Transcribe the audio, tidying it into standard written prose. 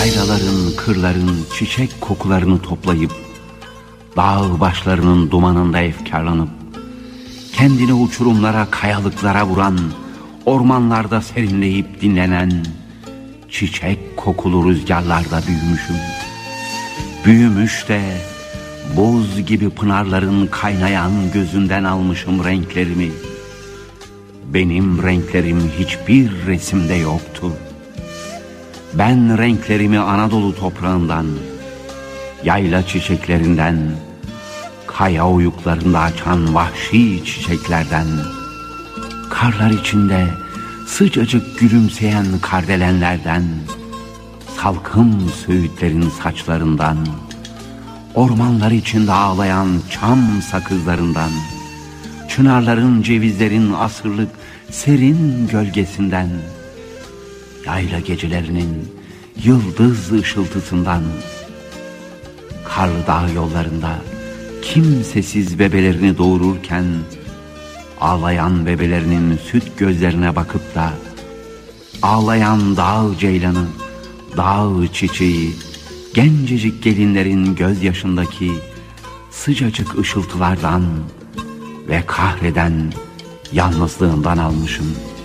Yaylaların, kırların çiçek kokularını toplayıp, dağ başlarının dumanında efkarlanıp, kendini uçurumlara, kayalıklara vuran, ormanlarda serinleyip dinlenen, çiçek kokulu rüzgarlarda büyümüşüm. Büyümüş de buz gibi pınarların kaynayan gözünden almışım renklerimi. Benim renklerim hiçbir resimde yoktu. Ben renklerimi Anadolu toprağından, yayla çiçeklerinden, kaya oyuklarında açan vahşi çiçeklerden, karlar içinde sıcacık gülümseyen kardelenlerden, salkım söğütlerin saçlarından, ormanlar içinde ağlayan çam sakızlarından, çınarların, cevizlerin asırlık serin gölgesinden, yayla gecelerinin yıldız ışıltısından, karlı dağ yollarında kimsesiz bebelerini doğururken, ağlayan bebelerinin süt gözlerine bakıp da, ağlayan dağ ceylanı, dağ çiçeği, gencecik gelinlerin gözyaşındaki sıcacık ışıltılardan ve kahreden yalnızlığından almışım.